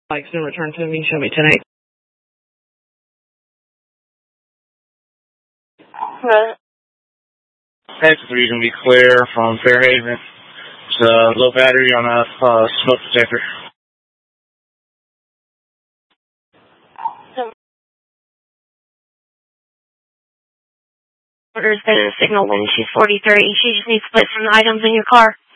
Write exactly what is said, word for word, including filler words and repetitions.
Likes and return to me. Show me tonight. Right. Exit three going to be clear from Fairhaven. It's a low battery on a uh, smoke detector. Order's been in signal when she's forty-three. She just needs to put some items in your car.